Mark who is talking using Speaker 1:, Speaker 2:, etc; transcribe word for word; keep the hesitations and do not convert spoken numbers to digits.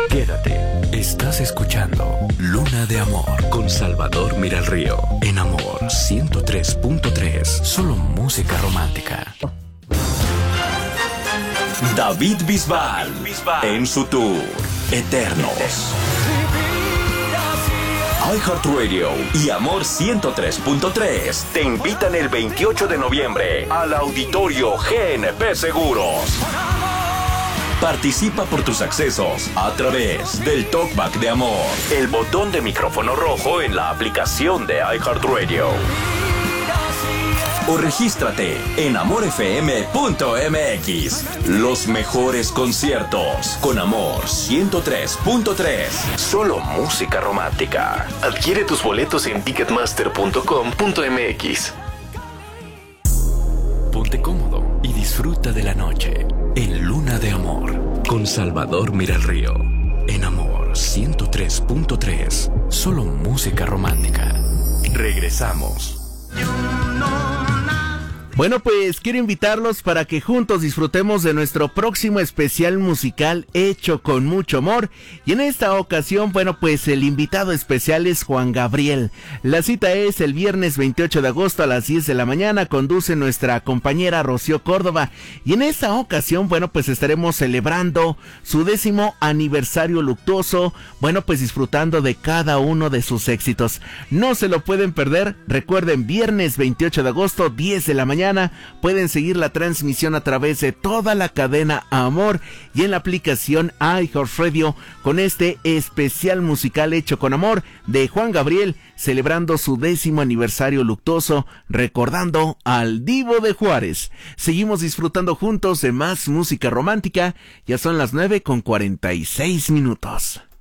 Speaker 1: Quédate, estás escuchando Luna de Amor con Salvador Miralrío en Amor ciento tres punto tres, solo música romántica. David Bisbal en su tour Eternos. iHeartRadio y Amor ciento tres punto tres te invitan el veintiocho de noviembre al Auditorio G N P Seguros. Participa por tus accesos a través del Talkback de Amor, el botón de micrófono rojo en la aplicación de iHeartRadio. O regístrate en amor f m punto m x. Los mejores conciertos con Amor ciento tres punto tres. Solo música romántica.
Speaker 2: Adquiere tus boletos en ticketmaster punto com punto m x.
Speaker 1: Ponte cómodo y disfruta de la noche en Luna de Amor con Salvador Miralrío en Amor ciento tres punto tres. Solo música romántica. Regresamos.
Speaker 3: Bueno, pues quiero invitarlos para que juntos disfrutemos de nuestro próximo especial musical hecho con mucho amor. Y en esta ocasión, bueno, pues el invitado especial es Juan Gabriel. La cita es el viernes veintiocho de agosto a las diez de la mañana. Conduce nuestra compañera Rocío Córdoba. Y en esta ocasión, bueno, pues estaremos celebrando su décimo aniversario luctuoso. Bueno, pues disfrutando de cada uno de sus éxitos. No se lo pueden perder. Recuerden, viernes veintiocho de agosto, diez de la mañana. Pueden seguir la transmisión a través de toda la cadena Amor y en la aplicación iHeartRadio con este especial musical hecho con amor de Juan Gabriel, celebrando su décimo aniversario luctuoso, recordando al Divo de Juárez. Seguimos disfrutando juntos de más música romántica. Ya son las nueve con cuarenta y seis minutos.